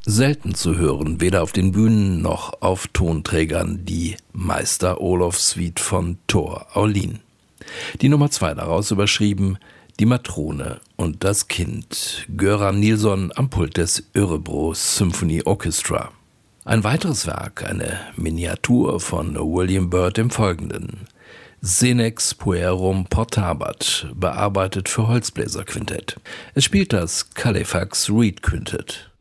Selten zu hören, weder auf den Bühnen noch auf Tonträgern, die Meister-Olof-Suite von Tor Aulin. Die Nummer 2 daraus überschrieben Die Matrone und das Kind, Göran Nilsson am Pult des Örebro Symphony Orchestra. Ein weiteres Werk, eine Miniatur von William Byrd im Folgenden. Senex Puerum Portabat, bearbeitet für Holzbläserquintett. Es spielt das Calefax Reed Quintett.